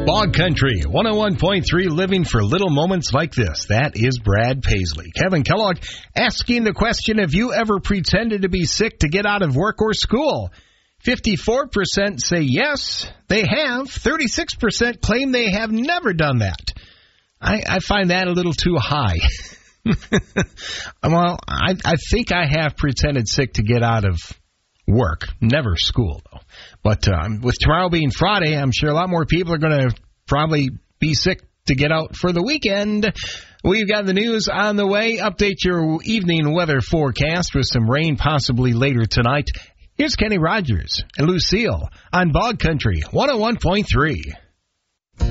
Bog Country, 101.3, living for little moments like this. That is Brad Paisley. Kevin Kellogg asking the question, have you ever pretended to be sick to get out of work or school? 54% say yes, they have. 36% claim they have never done that. I find that a little too high. Well, I think I have pretended sick to get out of work. Never school, though. But with tomorrow being Friday, I'm sure a lot more people are going to probably be sick to get out for the weekend. We've got the news on the way. Update your evening weather forecast with some rain possibly later tonight. Here's Kenny Rogers and Lucille on Bog Country 101.3.